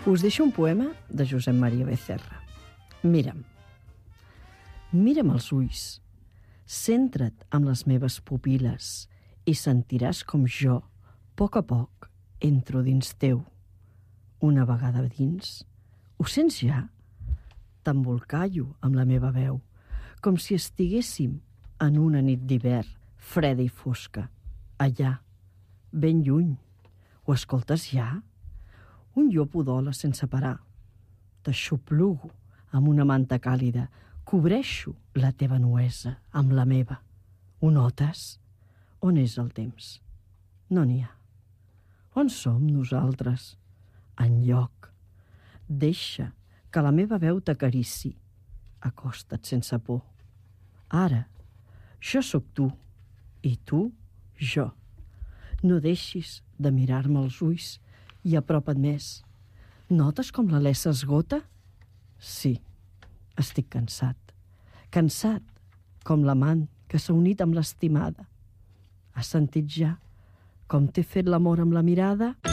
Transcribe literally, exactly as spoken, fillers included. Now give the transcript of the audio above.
Us deixo un poema de Josep Maria Becerra. Mira'm. Mira'm els ulls. Centra't amb les meves pupil·les i sentiràs com jo, a poc a poc, entro dins teu. Una vegada dins, ho sents ja? T'embolcallo amb la meva veu, com si estiguéssim en una nit d'hivern, freda i fosca. Allà, ben lluny. Ho escoltes ja? Un llop udola sense parar. T'aixoplugo amb una manta càlida, cobreixo la teva nuesa amb la meva. Ho notes? On és el temps? No n'hi ha. On som nosaltres? Enlloc. Deixa que la meva veu t'acarici. Acosta't sense por. Ara, jo sóc tu, i tu, jo. No deixis de mirar-me als ulls i apropa't més. Notes com l'alè s'esgota? Sí, estic cansat. Cansat com l'amant que s'ha unit amb l'estimada. Has sentit ja com t'he fet l'amor amb la mirada?